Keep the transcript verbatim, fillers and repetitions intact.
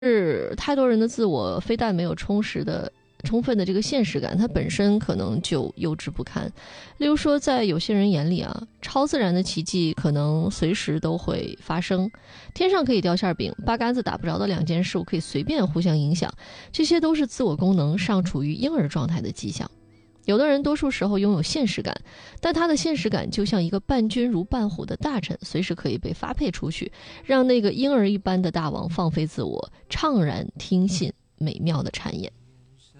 是太多人的自我非但没有充实的充分的这个现实感，它本身可能就幼稚不堪。例如说，在有些人眼里啊，超自然的奇迹可能随时都会发生，天上可以掉馅饼，八竿子打不着的两件事物可以随便互相影响，这些都是自我功能尚处于婴儿状态的迹象。有的人多数时候拥有现实感，但他的现实感就像一个伴君如伴虎的大臣，随时可以被发配出去，让那个婴儿一般的大王放飞自我，怅然听信美妙的谗言。